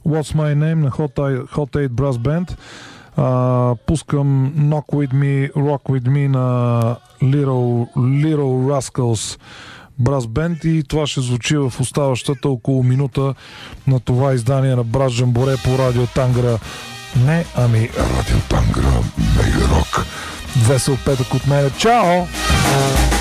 What's My Name на Hot 8 Brass Band. Пускам Knock With Me, Rock With Me на Little Rascals Brass Band и това ще звучи в оставащата около минута на това издание на Брас Джамборе по Радио Тангра. Не, ами Радио Тангра Мега Рок. Весел петък от мене. Чао!